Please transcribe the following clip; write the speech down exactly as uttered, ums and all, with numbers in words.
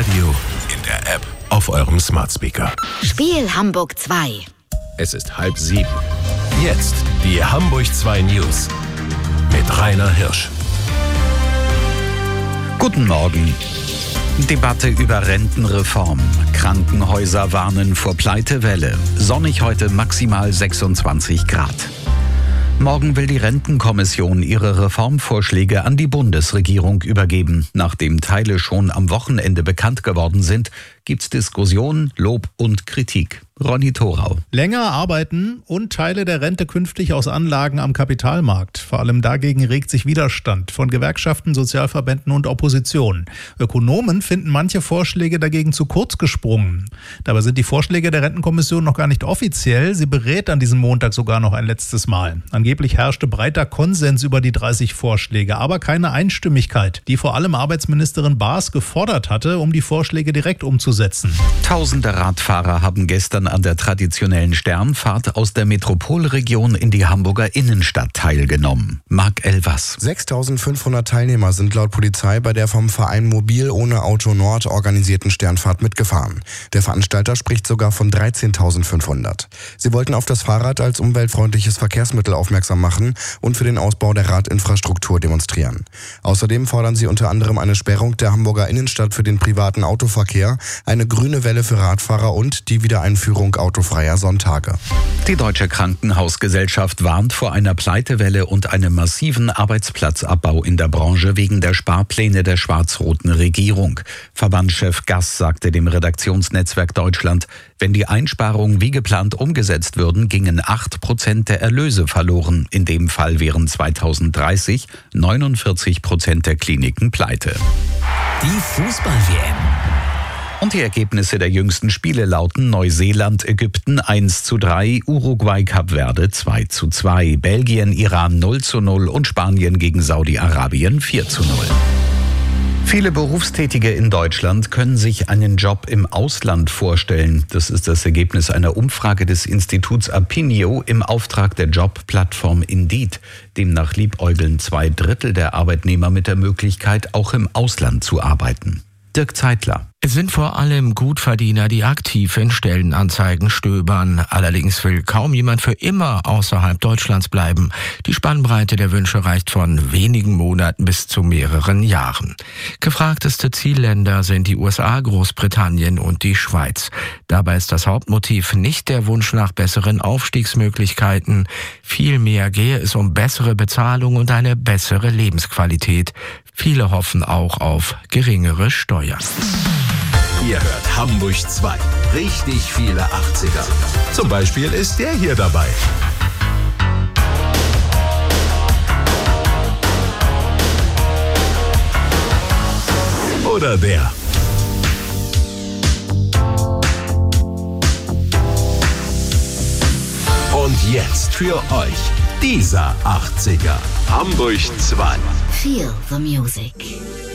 Radio, in der App, auf eurem Smart Speaker. Spiel Hamburg zwei. Es ist halb sieben. Jetzt die Hamburg zwei News mit Rainer Hirsch. Guten Morgen. Debatte über Rentenreform. Krankenhäuser warnen vor Pleitewelle. Sonnig heute maximal sechsundzwanzig Grad. Morgen will die Rentenkommission ihre Reformvorschläge an die Bundesregierung übergeben. Nachdem Teile schon am Wochenende bekannt geworden sind, gibt's Diskussionen, Lob und Kritik. Ronny Thorau. Länger arbeiten und Teile der Rente künftig aus Anlagen am Kapitalmarkt. Vor allem dagegen regt sich Widerstand von Gewerkschaften, Sozialverbänden und Opposition. Ökonomen finden manche Vorschläge dagegen zu kurz gesprungen. Dabei sind die Vorschläge der Rentenkommission noch gar nicht offiziell. Sie berät an diesem Montag sogar noch ein letztes Mal. Angeblich herrschte breiter Konsens über die dreißig Vorschläge, aber keine Einstimmigkeit, die vor allem Arbeitsministerin Baas gefordert hatte, um die Vorschläge direkt umzusetzen. Tausende Radfahrer haben gestern an der traditionellen Sternfahrt aus der Metropolregion in die Hamburger Innenstadt teilgenommen. Marc Elvers. sechstausendfünfhundert Teilnehmer sind laut Polizei bei der vom Verein Mobil ohne Auto Nord organisierten Sternfahrt mitgefahren. Der Veranstalter spricht sogar von dreizehntausendfünfhundert. Sie wollten auf das Fahrrad als umweltfreundliches Verkehrsmittel aufmerksam machen und für den Ausbau der Radinfrastruktur demonstrieren. Außerdem fordern sie unter anderem eine Sperrung der Hamburger Innenstadt für den privaten Autoverkehr, eine grüne Welle für Radfahrer und die Wiedereinführung autofreier Sonntage. Die Deutsche Krankenhausgesellschaft warnt vor einer Pleitewelle und einem massiven Arbeitsplatzabbau in der Branche wegen der Sparpläne der schwarz-roten Regierung. Verbandschef Gass sagte dem Redaktionsnetzwerk Deutschland, wenn die Einsparungen wie geplant umgesetzt würden, gingen acht Prozent der Erlöse verloren. In dem Fall wären zweitausenddreißig neunundvierzig Prozent der Kliniken pleite. Die Fußball-W M. Und die Ergebnisse der jüngsten Spiele lauten: Neuseeland, Ägypten eins zu drei, Uruguay, Kap Verde zwei zu zwei, Belgien, Iran null zu null und Spanien gegen Saudi-Arabien vier zu null. Viele Berufstätige in Deutschland können sich einen Job im Ausland vorstellen. Das ist das Ergebnis einer Umfrage des Instituts Apinio im Auftrag der Jobplattform Indeed. Demnach liebäugeln zwei Drittel der Arbeitnehmer mit der Möglichkeit, auch im Ausland zu arbeiten. Dirk Zeitler. Es sind vor allem Gutverdiener, die aktiv in Stellenanzeigen stöbern. Allerdings will kaum jemand für immer außerhalb Deutschlands bleiben. Die Spannbreite der Wünsche reicht von wenigen Monaten bis zu mehreren Jahren. Gefragteste Zielländer sind die U S A, Großbritannien und die Schweiz. Dabei ist das Hauptmotiv nicht der Wunsch nach besseren Aufstiegsmöglichkeiten. Vielmehr gehe es um bessere Bezahlung und eine bessere Lebensqualität. Viele hoffen auch auf geringere Steuern. Ihr hört Hamburg zwei. Richtig viele achtziger. Zum Beispiel ist der hier dabei. Oder der. Und jetzt für euch dieser achtziger. Hamburg zwei. Feel the music.